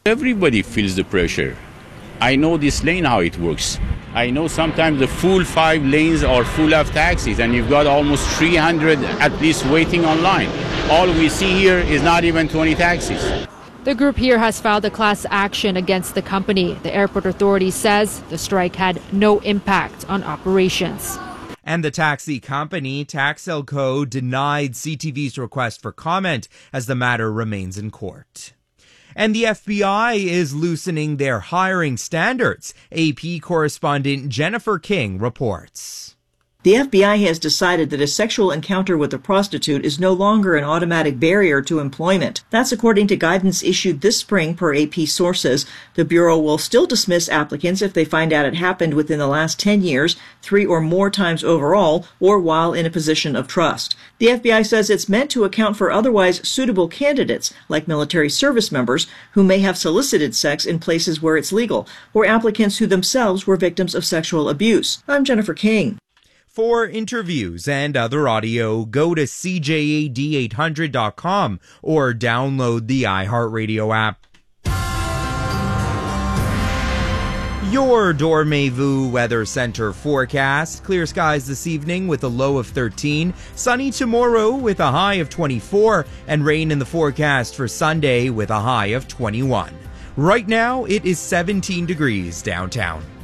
Everybody feels the pressure. I know this lane, how it works. I know sometimes the full 5 lanes are full of taxis and you've got almost 300 at least waiting online. All we see here is not even 20 taxis. The group here has filed a class action against the company. The airport authority says the strike had no impact on operations. And the taxi company, Taxelco, denied CTV's request for comment as the matter remains in court. And the FBI is loosening their hiring standards. AP correspondent Jennifer King reports. The FBI has decided that a sexual encounter with a prostitute is no longer an automatic barrier to employment. That's according to guidance issued this spring per AP sources. The Bureau will still dismiss applicants if they find out it happened within the last 10 years, 3 or more times overall, or while in a position of trust. The FBI says it's meant to account for otherwise suitable candidates, like military service members, who may have solicited sex in places where it's legal, or applicants who themselves were victims of sexual abuse. I'm Jennifer King. For interviews and other audio, go to CJAD800.com or download the iHeartRadio app. Your Dormevu Weather Center forecast. Clear skies this evening with a low of 13. Sunny tomorrow with a high of 24. And rain in the forecast for Sunday with a high of 21. Right now, it is 17 degrees downtown.